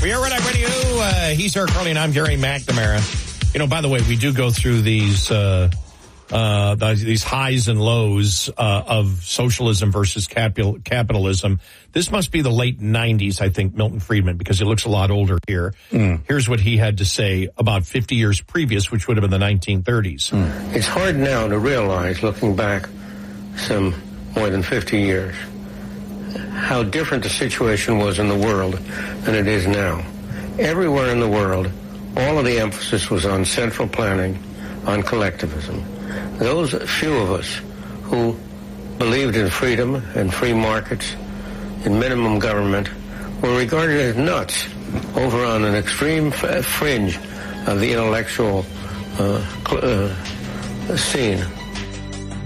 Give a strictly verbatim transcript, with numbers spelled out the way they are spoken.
We are Red Eye Radio. Uh, he's Eric Carly and I'm Gary McNamara. You know, by the way, we do go through these uh, uh, these highs and lows uh, of socialism versus capital, capitalism. This must be the late nineties, I think, Milton Friedman, because he looks a lot older here. Mm. Here's what he had to say about fifty years previous, which would have been the nineteen thirties. Mm. It's hard now to realize, looking back some more than fifty years, how different the situation was in the world than it is now. Everywhere in the world, all of the emphasis was on central planning, on collectivism. Those few of us who believed in freedom and free markets, in minimum government, were regarded as nuts over on an extreme f- fringe of the intellectual uh, cl- uh, scene.